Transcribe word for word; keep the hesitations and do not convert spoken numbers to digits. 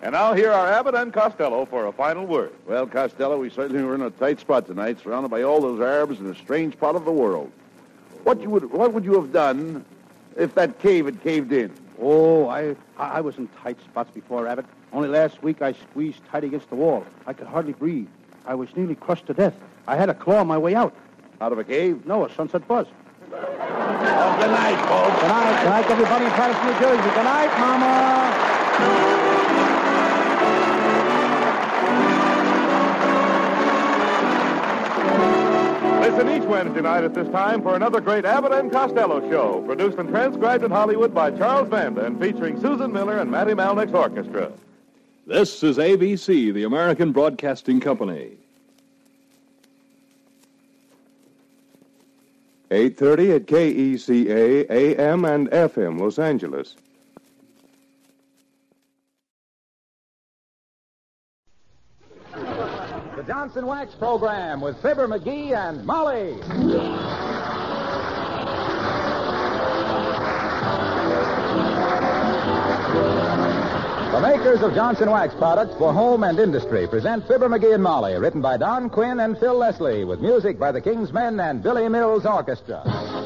And now here are Abbott and Costello for a final word. Well, Costello, we certainly were in a tight spot tonight, surrounded by all those Arabs in a strange part of the world. What you would, what would you have done if that cave had caved in? Oh, I, I was in tight spots before, Abbott. Only last week I squeezed tight against the wall. I could hardly breathe. I was nearly crushed to death. I had to claw my way out. Out of a cave? No, a Sunset Buzz. Oh, good night, folks. Good night. Good night, everybody in Patterson, New Jersey. Good night, Mama. Listen each Wednesday night at this time for another great Abbott and Costello show, produced and transcribed in Hollywood by Charles Vanda and featuring Susan Miller and Matty Malnick's orchestra. This is A B C, the American Broadcasting Company. eight thirty at K E C A, A M and F M, Los Angeles. The Johnson Wax Program with Fibber McGee and Molly. The makers of Johnson Wax products for home and industry present Fibber McGee and Molly, written by Don Quinn and Phil Leslie, with music by the King's Men and Billy Mills Orchestra.